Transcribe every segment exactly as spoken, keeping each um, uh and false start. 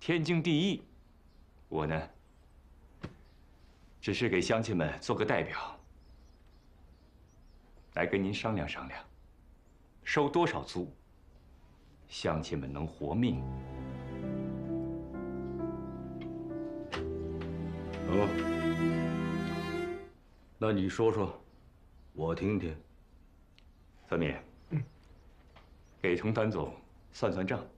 天经地义。我呢，只是给乡亲们做个代表，来跟您商量商量，收多少租，乡亲们能活命。 哦，那你说说，我听听。 三明，嗯，给程团总算算账。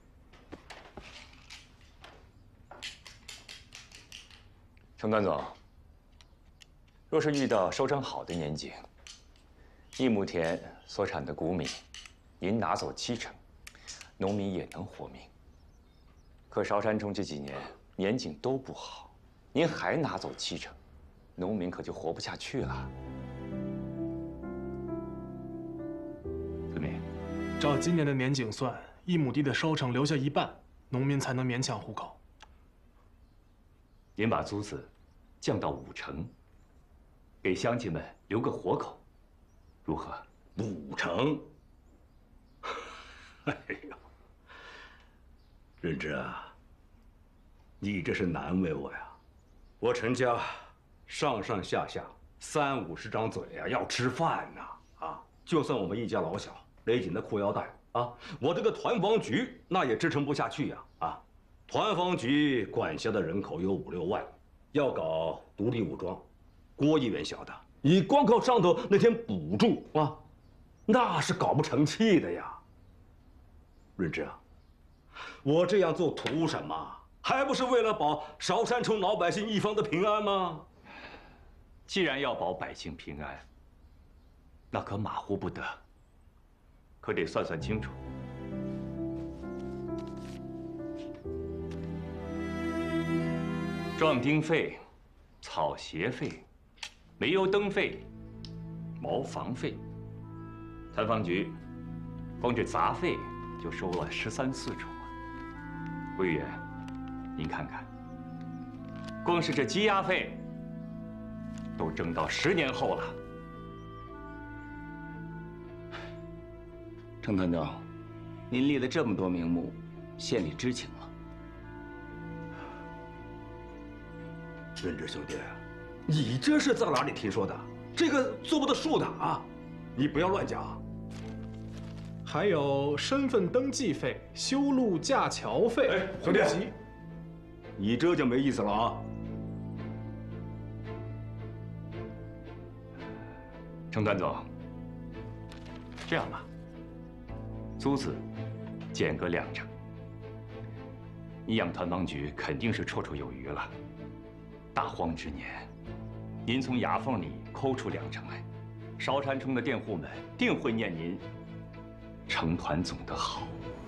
程段总，若是遇到收成好的年景，益亩田所产的谷米，您拿走七成，农民也能活命。可韶山冲这几年年景都不好，您还拿走七成，农民可就活不下去了。子明， 照今年的年景算，一亩地的收成留下一半，农民才能勉强糊口。 您把租子降到五成，给乡亲们留个活口，如何？ 五成？哎呀，任之啊，你这是难为我呀！我陈家上上下下三五十张嘴呀，要吃饭呐！啊，就算我们一家老小勒紧的裤腰带啊，我这个团防局那也支撑不下去呀！啊！ 团防局管辖的人口有五六万，要搞独立武装，郭议员晓得，你光靠上头那点补助啊，那是搞不成器的呀。润之啊，我这样做图什么？还不是为了保韶山冲老百姓一方的平安吗？ 既然要保百姓平安，那可马虎不得，可得算算清楚。 壮丁费、草鞋费、煤油灯费、茅房费，团防局光这杂费就收了十三四处啊！魏议员，您看看，光是这积压费都挣到十年后了。 程团长，您立了这么多名目，县里知情了。 任之兄弟，你这是在哪里听说的？这个做不得数的啊！你不要乱讲。 还有身份登记费、修路架桥费。 哎，兄弟，你这就没意思了啊！ 程团总，这样吧，租子减个两成，你养团防局肯定是绰绰有余了。 大荒之年，您从牙缝里抠出两成来，韶山冲的佃户们定会念您程团总的好。